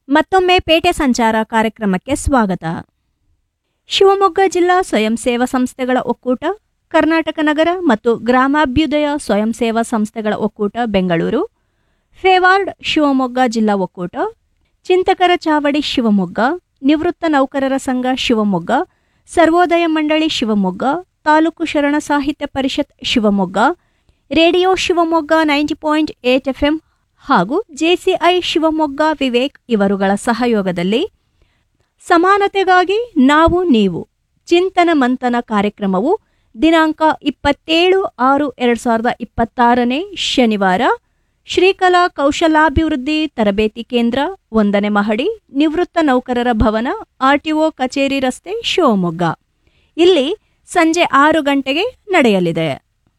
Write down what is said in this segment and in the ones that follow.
ಮತ್ತೊಮ್ಮೆ ಪೇಟೆ ಸಂಚಾರ ಕಾರ್ಯಕ್ರಮಕ್ಕೆ ಸ್ವಾಗತ. ಶಿವಮೊಗ್ಗ ಜಿಲ್ಲಾ ಸ್ವಯಂ ಸೇವಾ ಸಂಸ್ಥೆಗಳ ಒಕ್ಕೂಟ, ಕರ್ನಾಟಕ ನಗರ ಮತ್ತು ಗ್ರಾಮಾಭ್ಯುದಯ ಸ್ವಯಂ ಸೇವಾ ಸಂಸ್ಥೆಗಳ ಒಕ್ಕೂಟ ಬೆಂಗಳೂರು, ಫೇವಾರ್ಡ್ ಶಿವಮೊಗ್ಗ ಜಿಲ್ಲಾ ಒಕ್ಕೂಟ, ಚಿಂತಕರ ಚಾವಡಿ ಶಿವಮೊಗ್ಗ, ನಿವೃತ್ತ ನೌಕರರ ಸಂಘ ಶಿವಮೊಗ್ಗ, ಸರ್ವೋದಯ ಮಂಡಳಿ ಶಿವಮೊಗ್ಗ, ತಾಲೂಕು ಶರಣ ಸಾಹಿತ್ಯ ಪರಿಷತ್ ಶಿವಮೊಗ್ಗ, ರೇಡಿಯೋ ಶಿವಮೊಗ್ಗ 90.8 FM ಹಾಗೂ ಜೆಸಿಐ ಶಿವಮೊಗ್ಗ ವಿವೇಕ್ ಇವರುಗಳ ಸಹಯೋಗದಲ್ಲಿ ಸಮಾನತೆಗಾಗಿ ನಾವು ನೀವು ಚಿಂತನ ಮಂಥನ ಕಾರ್ಯಕ್ರಮವು ದಿನಾಂಕ 27/6/2026 ಶನಿವಾರ ಶ್ರೀಕಲಾ ಕೌಶಲಾಭಿವೃದ್ಧಿ ತರಬೇತಿ ಕೇಂದ್ರ, 1ನೇ ಮಹಡಿ, ನಿವೃತ್ತ ನೌಕರರ ಭವನ, ಆರ್ಟಿಒ ಕಚೇರಿ ರಸ್ತೆ, ಶಿವಮೊಗ್ಗ ಇಲ್ಲಿ ಸಂಜೆ 6 ಗಂಟೆಗೆ ನಡೆಯಲಿದೆ.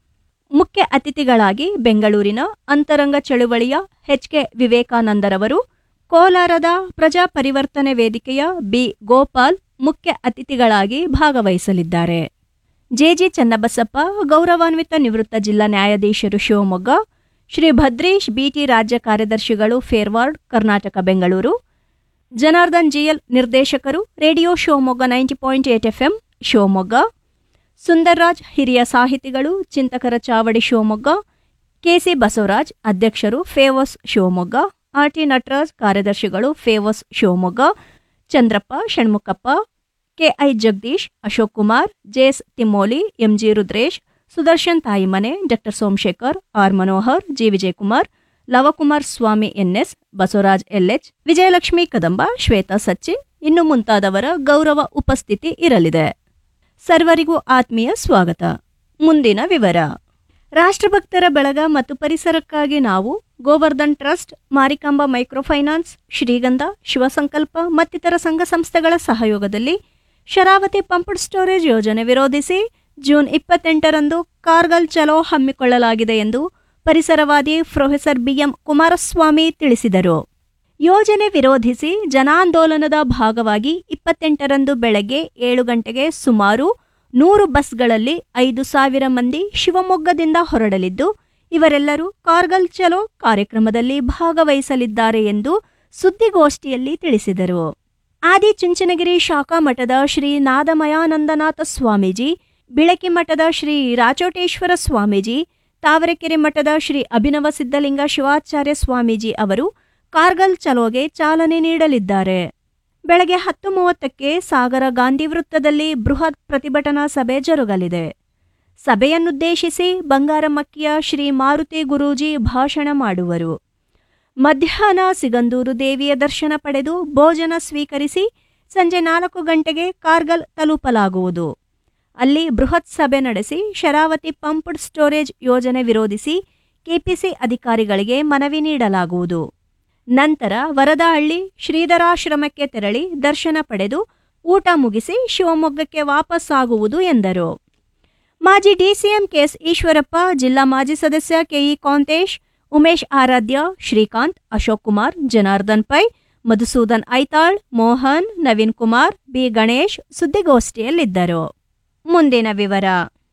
ಮುಖ್ಯ ಅತಿಥಿಗಳಾಗಿ ಬೆಂಗಳೂರಿನ ಅಂತರಂಗ ಚಳುವಳಿಯ HK ವಿವೇಕಾನಂದರವರು, ಕೋಲಾರದ ಪ್ರಜಾ ಪರಿವರ್ತನೆ ವೇದಿಕೆಯ ಬಿ ಗೋಪಾಲ್ ಮುಖ್ಯ ಅತಿಥಿಗಳಾಗಿ ಭಾಗವಹಿಸಲಿದ್ದಾರೆ. ಜೆಜಿ ಚನ್ನಬಸಪ್ಪ, ಗೌರವಾನ್ವಿತ ನಿವೃತ್ತ ಜಿಲ್ಲಾ ನ್ಯಾಯಾಧೀಶರು ಶಿವಮೊಗ್ಗ, ಶ್ರೀ ಭದ್ರೀಶ್ ಬಿಟಿ ರಾಜ್ಯ ಕಾರ್ಯದರ್ಶಿಗಳು ಫೇರ್ವಾರ್ಡ್ ಕರ್ನಾಟಕ ಬೆಂಗಳೂರು, ಜನಾರ್ದನ್ ಜಿಎಲ್ ನಿರ್ದೇಶಕರು ರೇಡಿಯೋ ಶಿವಮೊಗ್ಗ 90.8 FM ಶಿವಮೊಗ್ಗ, ಸುಂದರ್ರಾಜ್ ಹಿರಿಯ ಸಾಹಿತಿಗಳು ಚಿಂತಕರ ಚಾವಡಿ ಶಿವಮೊಗ್ಗ, ಕೆಸಿ ಬಸವರಾಜ್ ಅಧ್ಯಕ್ಷರು ಫೇವಸ್ ಶಿವಮೊಗ್ಗ, ಆರ್ಟಿ ನಟರಾಜ್ ಕಾರ್ಯದರ್ಶಿಗಳು ಫೇವಸ್ ಶಿವಮೊಗ್ಗ, ಚಂದ್ರಪ್ಪ, ಷಣ್ಮುಖಪ್ಪ, ಕೆಐ ಜಗದೀಶ್, ಅಶೋಕ್ ಕುಮಾರ್, ಜೆಎಸ್ ತಿಮ್ಮೋಲಿ, ಎಂಜಿ ರುದ್ರೇಶ್, ಸುದರ್ಶನ್ ತಾಯಿಮನೆ, ಡಾ ಸೋಮಶೇಖರ್, ಆರ್ ಮನೋಹರ್, ಜಿ ವಿಜಯಕುಮಾರ್, ಲವಕುಮಾರ್ ಸ್ವಾಮಿ ಎನ್ಎಸ್, ಬಸವರಾಜ್ ಎಲ್ಎಚ್, ವಿಜಯಲಕ್ಷ್ಮಿ ಕದಂಬ, ಶ್ವೇತಾ ಸಚ್ಚಿನ್ ಇನ್ನು ಮುಂತಾದವರ ಗೌರವ ಉಪಸ್ಥಿತಿ ಇರಲಿದೆ. ಸರ್ವರಿಗೂ ಆತ್ಮೀಯ ಸ್ವಾಗತ. ಮುಂದಿನ ವಿವರ. ರಾಷ್ಟ್ರಭಕ್ತರ ಬಳಗ ಮತ್ತು ಪರಿಸರಕ್ಕಾಗಿ ನಾವು, ಗೋವರ್ಧನ್ ಟ್ರಸ್ಟ್, ಮಾರಿಕಾಂಬಾ ಮೈಕ್ರೋಫೈನಾನ್ಸ್, ಶ್ರೀಗಂಧ, ಶಿವಸಂಕಲ್ಪ ಮತ್ತಿತರ ಸಂಘ ಸಂಸ್ಥೆಗಳ ಸಹಯೋಗದಲ್ಲಿ ಶರಾವತಿ ಪಂಪ್ಡ್ ಸ್ಟೋರೇಜ್ ಯೋಜನೆ ವಿರೋಧಿಸಿ ಜೂನ್ 28ರಂದು ಕಾರ್ಗಲ್ ಚಲೋ ಹಮ್ಮಿಕೊಳ್ಳಲಾಗಿದೆ ಎಂದು ಪರಿಸರವಾದಿ ಪ್ರೊಫೆಸರ್ ಬಿಎಂ ಕುಮಾರಸ್ವಾಮಿ ತಿಳಿಸಿದರು. ಯೋಜನೆ ವಿರೋಧಿಸಿ ಜನಾಂದೋಲನದ ಭಾಗವಾಗಿ 28ರಂದು ಬೆಳಗ್ಗೆ 7 ಗಂಟೆಗೆ ಸುಮಾರು 100 ಬಸ್ಗಳಲ್ಲಿ 5,000 ಮಂದಿ ಶಿವಮೊಗ್ಗದಿಂದ ಹೊರಡಲಿದ್ದು, ಇವರೆಲ್ಲರೂ ಕಾರ್ಗಲ್ ಚಲೋ ಕಾರ್ಯಕ್ರಮದಲ್ಲಿ ಭಾಗವಹಿಸಲಿದ್ದಾರೆ ಎಂದು ಸುದ್ದಿಗೋಷ್ಠಿಯಲ್ಲಿ ತಿಳಿಸಿದರು. ಆದಿಚುಂಚನಗಿರಿ ಶಾಖಾ ಮಠದ ಶ್ರೀ ನಾದಮಯಾನಂದನಾಥ ಸ್ವಾಮೀಜಿ, ಬಿಳಕಿ ಮಠದ ಶ್ರೀ ರಾಚೋಟೇಶ್ವರ ಸ್ವಾಮೀಜಿ, ತಾವರೆಕೆರೆ ಮಠದ ಶ್ರೀ ಅಭಿನವ ಸಿದ್ಧಲಿಂಗ ಶಿವಾಚಾರ್ಯ ಸ್ವಾಮೀಜಿ ಅವರು ಕಾರ್ಗಲ್ ಚಲೋಗೆ ಚಾಲನೆ ನೀಡಲಿದ್ದಾರೆ. ಬೆಳಗ್ಗೆ 10:30ಕ್ಕೆ ಸಾಗರ ಗಾಂಧಿ ವೃತ್ತದಲ್ಲಿ ಬೃಹತ್ ಪ್ರತಿಭಟನಾ ಸಭೆ ಜರುಗಲಿದೆ. ಸಭೆಯನ್ನುದ್ದೇಶಿಸಿ ಬಂಗಾರಮಕ್ಕಿಯ ಶ್ರೀ ಮಾರುತಿ ಗುರೂಜಿ ಭಾಷಣ ಮಾಡುವರು. ಮಧ್ಯಾಹ್ನ ಸಿಗಂದೂರು ದೇವಿಯ ದರ್ಶನ ಪಡೆದು ಭೋಜನ ಸ್ವೀಕರಿಸಿ ಸಂಜೆ 4 ಗಂಟೆಗೆ ಕಾರ್ಗಲ್ ತಲುಪಲಾಗುವುದು. ಅಲ್ಲಿ ಬೃಹತ್ ಸಭೆ ನಡೆಸಿ ಶರಾವತಿ ಪಂಪ್ಡ್ ಸ್ಟೋರೇಜ್ ಯೋಜನೆ ವಿರೋಧಿಸಿ ಕೆಪಿಸಿ ಅಧಿಕಾರಿಗಳಿಗೆ ಮನವಿ ನೀಡಲಾಗುವುದು. ನಂತರ ವರದಹಳ್ಳಿ ಶ್ರೀಧರಾಶ್ರಮಕ್ಕೆ ತೆರಳಿ ದರ್ಶನ ಪಡೆದು ಊಟ ಮುಗಿಸಿ ಶಿವಮೊಗ್ಗಕ್ಕೆ ವಾಪಸ್ಸಾಗುವುದು ಎಂದರು. ಮಾಜಿ ಡಿಸಿಎಂ ಕೆಎಸ್ ಈಶ್ವರಪ್ಪ, ಜಿಲ್ಲಾ ಮಾಜಿ ಸದಸ್ಯ ಕೆಇ ಕಾಂತೇಶ್, ಉಮೇಶ್ ಆರಾಧ್ಯ, ಶ್ರೀಕಾಂತ್, ಅಶೋಕ್ ಕುಮಾರ್, ಜನಾರ್ದನ್ ಪೈ, ಮಧುಸೂದನ್ ಐತಾಳ್, ಮೋಹನ್, ನವೀನ್ ಕುಮಾರ್, ಬಿ ಗಣೇಶ್ ಸುದ್ದಿಗೋಷ್ಠಿಯಲ್ಲಿದ್ದರು. ಮುಂದಿನ ವಿವರ.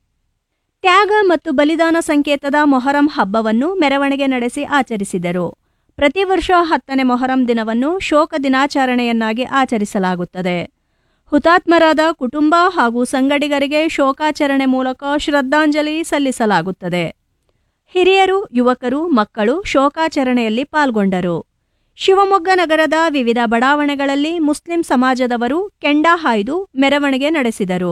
ತ್ಯಾಗ ಮತ್ತು ಬಲಿದಾನ ಸಂಕೇತದ ಮೊಹರಂ ಹಬ್ಬವನ್ನು ಮೆರವಣಿಗೆ ನಡೆಸಿ ಆಚರಿಸಿದರು. ಪ್ರತಿ ವರ್ಷ 10ನೇ ಮೊಹರಂ ದಿನವನ್ನು ಶೋಕ ದಿನಾಚರಣೆಯನ್ನಾಗಿ ಆಚರಿಸಲಾಗುತ್ತದೆ. ಹುತಾತ್ಮರಾದ ಕುಟುಂಬ ಹಾಗೂ ಸಂಗಡಿಗರಿಗೆ ಶೋಕಾಚರಣೆ ಮೂಲಕ ಶ್ರದ್ಧಾಂಜಲಿ ಸಲ್ಲಿಸಲಾಗುತ್ತದೆ. ಹಿರಿಯರು, ಯುವಕರು, ಮಕ್ಕಳು ಶೋಕಾಚರಣೆಯಲ್ಲಿ ಪಾಲ್ಗೊಂಡರು. ಶಿವಮೊಗ್ಗ ನಗರದ ವಿವಿಧ ಬಡಾವಣೆಗಳಲ್ಲಿ ಮುಸ್ಲಿಂ ಸಮಾಜದವರು ಕೆಂಡ ಹಾಯ್ದು ಮೆರವಣಿಗೆ ನಡೆಸಿದರು.